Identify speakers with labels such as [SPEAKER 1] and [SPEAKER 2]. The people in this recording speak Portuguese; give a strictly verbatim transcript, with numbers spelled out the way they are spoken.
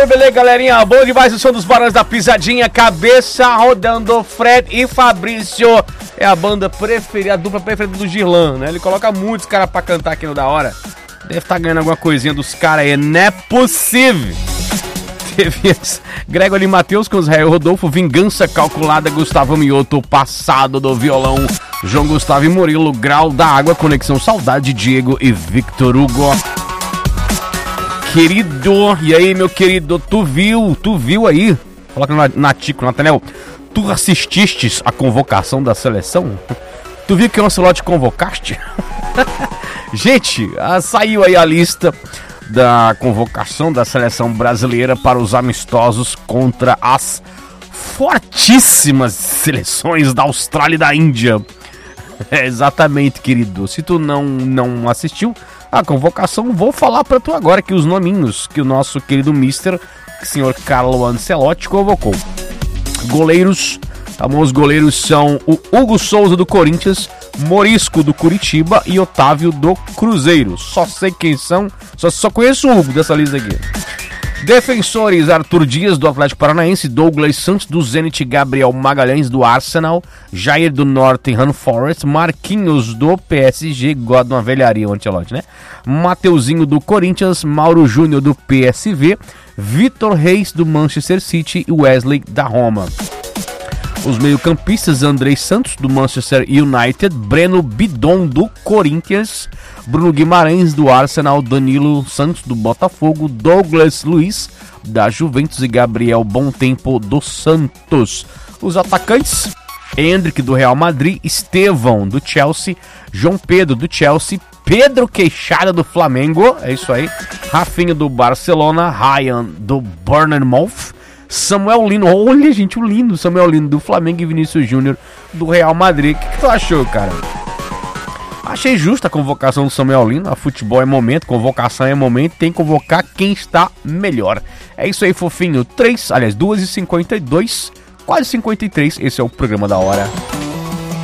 [SPEAKER 1] beleza, beleza, galerinha? Bom demais o som dos Barões da Pisadinha, cabeça rodando, Fred e Fabrício. É a banda preferida, a dupla preferida do Girlan, né? Ele coloca muitos caras pra cantar aqui no Da Hora. Deve estar tá ganhando alguma coisinha dos caras aí, não é possível. Teve esse Gregory Matheus com os Rei Rodolfo, Vingança Calculada, Gustavo Mioto, Passado do Violão, João Gustavo e Murilo, Grau da Água, Conexão Saudade, Diego e Victor Hugo. Querido, e aí, meu querido, tu viu, tu viu aí, coloca na, na Tico, Natanel, tu assististes a convocação da seleção? Tu viu que o Ancelotti convocaste? Gente, ah, saiu aí a lista da convocação da seleção brasileira para os amistosos contra as fortíssimas seleções da Austrália e da Índia. É, exatamente, querido. Se tu não, não assistiu a convocação, vou falar para tu agora que os nominhos que o nosso querido mister, o senhor Carlo Ancelotti, convocou. Goleiros, os goleiros são o Hugo Souza do Corinthians, Morisco do Curitiba e Otávio do Cruzeiro. Só sei quem são, só, só conheço o Hugo dessa lista aqui. Defensores: Arthur Dias do Atlético Paranaense, Douglas Santos do Zenit, Gabriel Magalhães do Arsenal, Jair do Nottingham Forest, Marquinhos do P S G, gosta de uma velharia o Ancelotti, né? Mateuzinho do Corinthians, Mauro Júnior do P S V, Vitor Reis do Manchester City e Wesley da Roma. Os meio-campistas: Andrei Santos do Manchester United, Breno Bidon do Corinthians, Bruno Guimarães do Arsenal, Danilo Santos do Botafogo, Douglas Luiz da Juventus e Gabriel Bontempo do Santos. Os atacantes: Endrick do Real Madrid, Estevão do Chelsea, João Pedro do Chelsea, Pedro Queixada do Flamengo, é isso aí, Rafinha do Barcelona, Ryan do Bournemouth, Samuel Lino, olha gente, o lindo Samuel Lino do Flamengo e Vinícius Júnior do Real Madrid. O que, que tu achou, cara? Achei justa a convocação do Samuel Lino. A futebol é momento, convocação é momento, tem que convocar quem está melhor. É isso aí, fofinho. três, aliás, duas e cinquenta e dois, quase cinquenta e três, esse é o programa da hora.